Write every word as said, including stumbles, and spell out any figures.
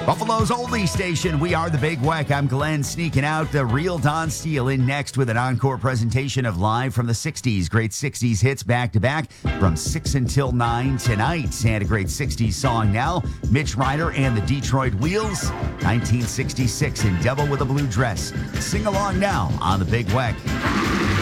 Buffalo's only station, we are the Big Weck. I'm Glenn, sneaking out. The real Don Steele in next with an encore presentation of Live from the sixties. Great sixties hits back to back from six until nine tonight. And a great sixties song now. Mitch Ryder and the Detroit Wheels, nineteen sixty-six in Devil with a Blue Dress. Sing along now on the Big Weck.